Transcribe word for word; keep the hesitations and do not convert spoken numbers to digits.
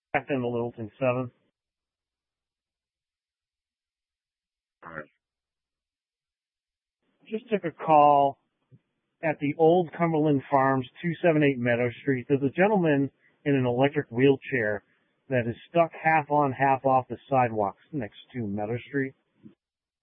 Back in the Littleton seven. All right. Just took a call at the old Cumberland Farms, two seventy-eight Meadow Street. There's a gentleman in an electric wheelchair that is stuck half on, half off the sidewalks next to Meadow Street.